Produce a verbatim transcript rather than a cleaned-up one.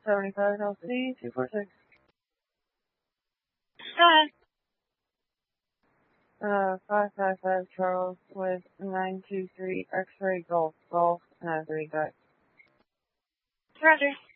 seventy-five L C, two four six. Go ahead. Uh, five five five Charles with nine two three X-ray Golf Golf, and I have three guys. Roger.